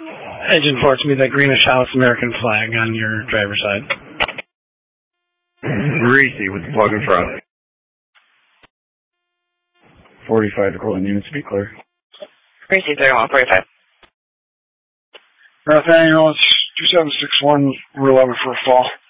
Agent 4, to me that greenish house American flag on your driver's side. Greasy with the plug in front. 45 to Cortland units to be clear. Greasy 3145. Nathaniel, it's 2761, we're 11 for a fall.